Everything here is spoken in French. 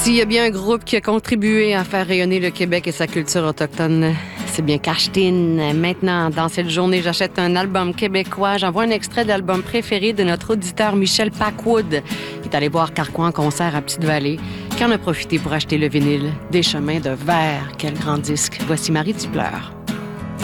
S'il y a bien un groupe qui a contribué à faire rayonner le Québec et sa culture autochtone, c'est bien Cache-Tin. Maintenant, dans cette journée, j'achète un album québécois. J'envoie un extrait de l'album préféré de notre auditeur Michel Packwood, qui est allé voir Carquois en concert à Petite-Vallée, qui en a profité pour acheter le vinyle des Chemins de Verre. Quel grand disque. Voici Marie, tu pleures.